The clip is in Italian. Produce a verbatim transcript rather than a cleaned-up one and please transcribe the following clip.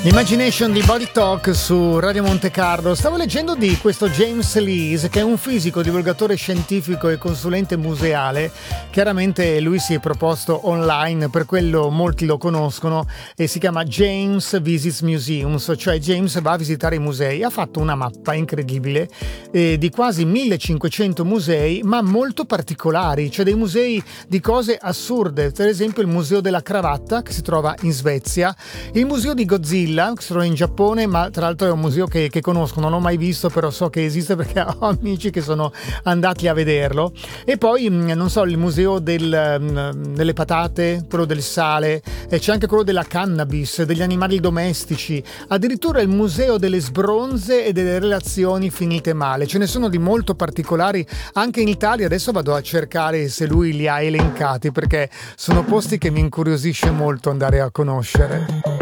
Imagination di Body Talk su Radio Monte Carlo. Stavo leggendo di questo James Lees, che è un fisico, divulgatore scientifico e consulente museale. Chiaramente lui si è proposto online, per quello molti lo conoscono, e si chiama James Visits Museums, cioè James va a visitare i musei. Ha fatto una mappa incredibile eh, di quasi millecinquecento musei, ma molto particolari, cioè dei musei di cose assurde. Per esempio il Museo della Cravatta, che si trova in Svezia, il Museo di Godzilla, che sono in Giappone, ma tra l'altro è un museo che, che conosco, non l'ho mai visto, però so che esiste perché ho amici che sono andati a vederlo. E poi non so, il museo del, delle patate, quello del sale, e c'è anche quello della cannabis, degli animali domestici, addirittura il museo delle sbronze e delle relazioni finite male. Ce ne sono di molto particolari anche in Italia. Adesso vado a cercare se lui li ha elencati, perché sono posti che mi incuriosisce molto andare a conoscere.